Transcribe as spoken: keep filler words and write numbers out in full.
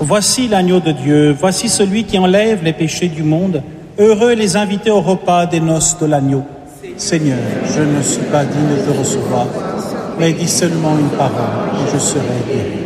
Voici l'agneau de Dieu, voici celui qui enlève les péchés du monde. Heureux les invités au repas des noces de l'agneau. Seigneur, je ne suis pas digne de te recevoir, mais dis seulement une parole et je serai guéri.